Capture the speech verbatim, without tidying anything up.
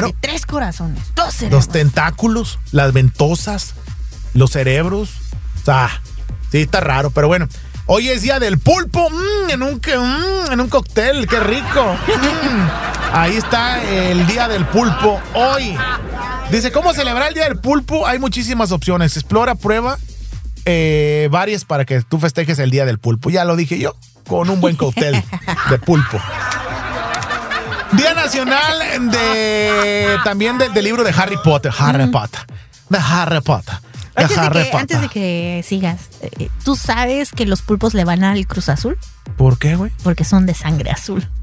Claro. De tres corazones, dos cerebros. Los tentáculos, las ventosas, los cerebros. O sea, sí, está raro, pero bueno. Hoy es día del pulpo, mm, en, un, mm, en un cóctel, qué rico. Mm. Ahí está el día del pulpo hoy. Dice, ¿cómo celebrar el día del pulpo? Hay muchísimas opciones. Explora, prueba eh, varias para que tú festejes el día del pulpo. Ya lo dije yo, con un buen cóctel de pulpo. Día nacional de también del, del libro de Harry Potter. Harry Mm. Potter. De Harry Potter. De Antes de, Harry que, Potter. antes de que sigas, eh, ¿tú sabes que los pulpos le van al Cruz Azul? ¿Por qué, güey? Porque son de sangre azul.